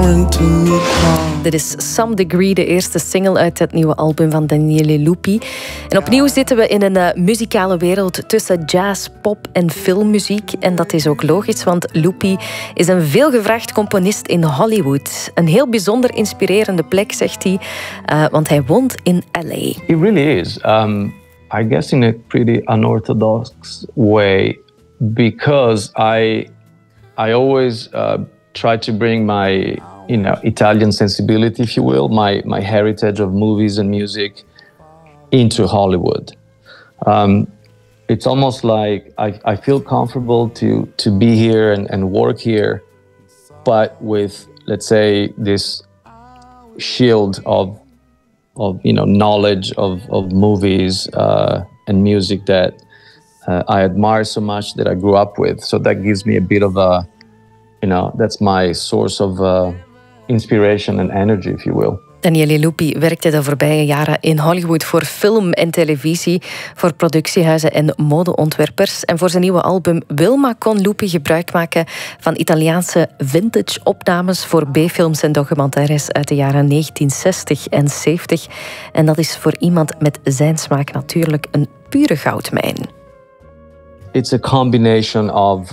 born to meet Paul. Dit is Some Degree, de eerste single uit het nieuwe album van Daniele Lupi. En opnieuw zitten we in een muzikale wereld tussen jazz, pop en filmmuziek. En dat is ook logisch, want Lupi is een veelgevraagd componist in Hollywood. Een heel bijzonder inspirerende plek, zegt hij, want hij woont in LA. It really is. I guess in a pretty unorthodox way, because I always try to bring my Italian sensibility, if you will, my heritage of movies and music into Hollywood. It's almost like I feel comfortable to be here and work here, but with, let's say, this shield of knowledge of movies and music that I admire so much, that I grew up with. So that gives me a bit of a, that's my source of inspiration and energy, if you will. Daniele Lupi werkte de voorbije jaren in Hollywood voor film en televisie, voor productiehuizen en modeontwerpers. En voor zijn nieuwe album Wilma kon Lupi gebruik maken van Italiaanse vintage opnames voor B-films en documentaires uit de jaren 1960 en 70. En dat is voor iemand met zijn smaak natuurlijk een pure goudmijn. It's a combination of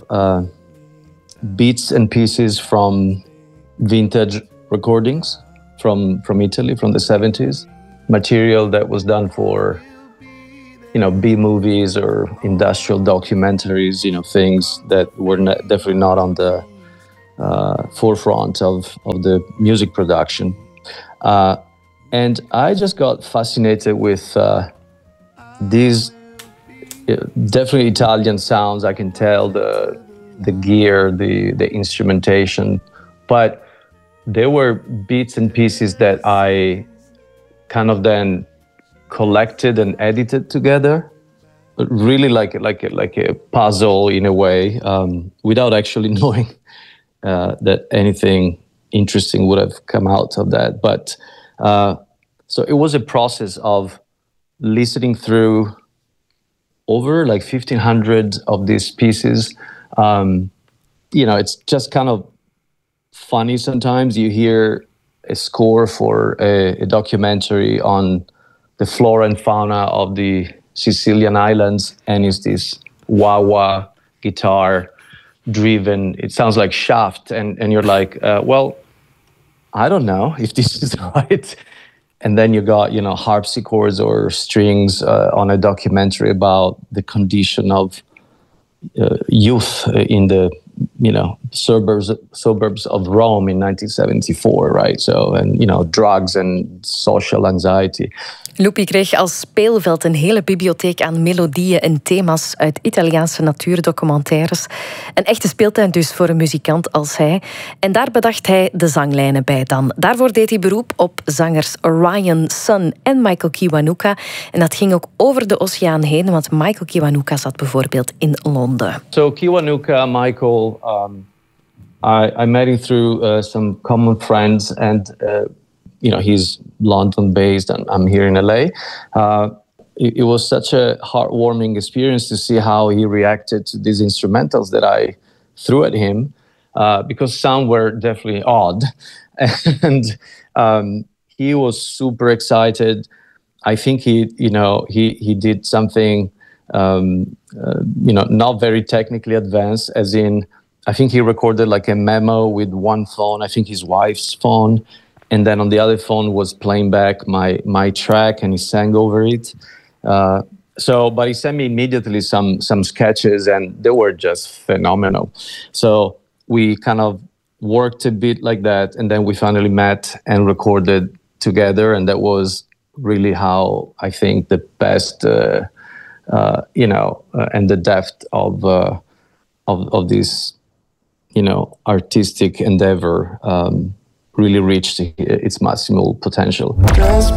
bits and pieces from vintage recordings from Italy, from the 70s. Material that was done for, B-movies or industrial documentaries, things that were definitely not on the forefront of the music production. And I just got fascinated with these definitely Italian sounds. I can tell the gear, the instrumentation, but there were bits and pieces that I kind of then collected and edited together, really like a puzzle in a way, without actually knowing that anything interesting would have come out of that. But so it was a process of listening through over 1,500 of these pieces. It's just kind of funny sometimes. You hear a score for a documentary on the flora and fauna of the Sicilian islands, and it's this wah-wah guitar driven. It sounds like Shaft, and you're like, well, I don't know if this is right. And then you got, harpsichords or strings on a documentary about the condition of youth in the suburbs of Rome in 1974, right? So, and drugs and social anxiety. Lupi kreeg als speelveld een hele bibliotheek aan melodieën en thema's uit Italiaanse natuurdocumentaires. Een echte speeltuin dus voor een muzikant als hij. En daar bedacht hij de zanglijnen bij dan. Daarvoor deed hij beroep op zangers Ryan Sun en Michael Kiwanuka. En dat ging ook over de oceaan heen, want Michael Kiwanuka zat bijvoorbeeld in Londen. So Kiwanuka, Michael, I met him through some common friends, and he's London-based, and I'm here in LA. It was such a heartwarming experience to see how he reacted to these instrumentals that I threw at him, because some were definitely odd, and he was super excited. I think he did something not very technically advanced, as in I think he recorded a memo with one phone, I think his wife's phone. And then on the other phone was playing back my track, and he sang over it. But he sent me immediately some sketches, and they were just phenomenal. So we kind of worked a bit like that, and then we finally met and recorded together, and that was really how I think the best, and the depth of this, artistic endeavor really reached its maximal potential.